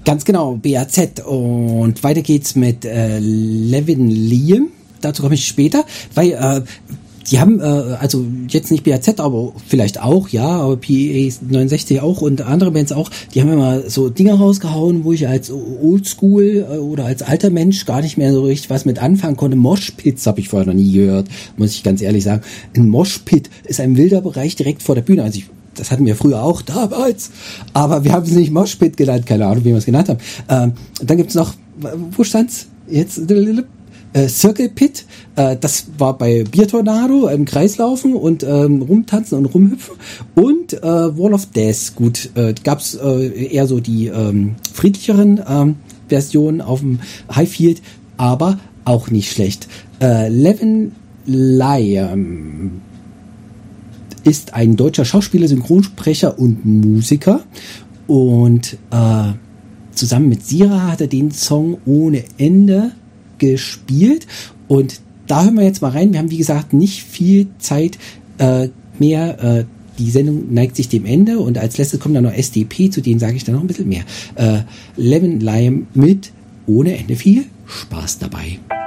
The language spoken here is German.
Ganz genau, BAZ. Und weiter geht's mit Levin Liam. Dazu komme ich später, weil die haben, also jetzt nicht BAZ, aber vielleicht auch, ja, aber PA 69 auch und andere Bands auch, die haben immer so Dinger rausgehauen, wo ich als Oldschool oder als alter Mensch gar nicht mehr so richtig was mit anfangen konnte. Moshpits habe ich vorher noch nie gehört, muss ich ganz ehrlich sagen. Ein Moshpit ist ein wilder Bereich direkt vor der Bühne. Also das hatten wir früher auch damals, aber wir haben es nicht Moshpit genannt, keine Ahnung, wie wir es genannt haben. Dann gibt's noch, wo stand's jetzt? Circle Pit, das war bei Biertornado im Kreislaufen und rumtanzen und rumhüpfen und Wall of Death, gut, gab's eher so die friedlicheren Versionen auf dem Highfield, aber auch nicht schlecht. Levin Liam ist ein deutscher Schauspieler, Synchronsprecher und Musiker und zusammen mit Sira hat er den Song Ohne Ende gespielt und da hören wir jetzt mal rein. Wir haben wie gesagt nicht viel Zeit mehr. Die Sendung neigt sich dem Ende und als letztes kommt dann noch SDP, zu denen sage ich dann noch ein bisschen mehr. Levin Liam mit Ohne Ende. Viel Spaß dabei.